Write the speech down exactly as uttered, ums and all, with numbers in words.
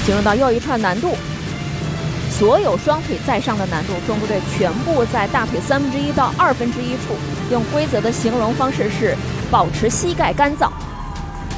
进入到又一串难度，所有双腿在上的难度，中国队全部在大腿三分之一到二分之一处，用规则的形容方式是保持膝盖干燥。